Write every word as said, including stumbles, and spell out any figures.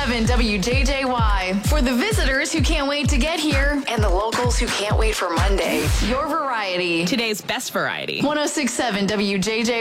seven W J J Y. For the visitors who can't wait to get here and the locals who can't wait for Monday. Your variety. Today's best variety. one oh six point seven W J J Y.